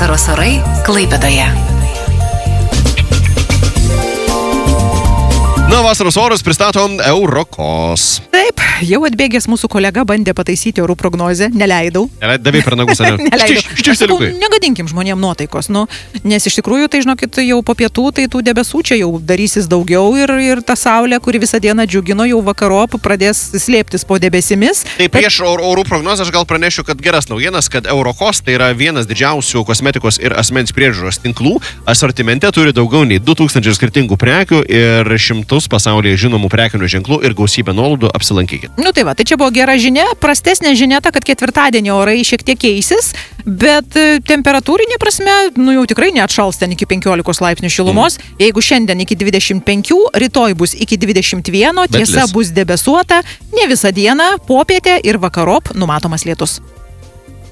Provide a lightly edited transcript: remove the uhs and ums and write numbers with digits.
Vasaros orai Klaipėdoje. Na, vasaros orus pristatom Eurokos. Taip, jau atbėgęs mūsų kolega bandė pataisyti orų prognozę, neleidau. Davai per nagus, ar ne? Neleidau. Negadinkim žmonėm nuotaikos, nes iš tikrųjų, tai žinokit, jau po pietų, tai tų debesų čia jau darysis daugiau ir ta saulė, kuri visą dieną džiugino, jau vakarop pradės slėptis po debesimis. Tai prieš orų prognozę aš gal pranešiu, kad geras naujienas, kad Eurokos tai yra vienas didžiausių kosmetikos ir asmens priežiūros tinklų. Asortimente turi daugiau nei 2000 skirtingų prekių ir 100 pasaulyje žinomų prekinių ženklų ir gausybę nuolaidų. Apsilankykit. Tai va, tai čia buvo gera žinia. Prastesnė žinia ta, kad ketvirtadienį orai šiek tiek keisis, bet temperatūrinė prasme, jau tikrai neatšals ten iki 15 laipsnių šilumos. Jeigu šiandien iki 25, rytoj bus iki 21, tiesa bus debesuota, ne visą dieną, popietę ir vakarop numatomas lietus.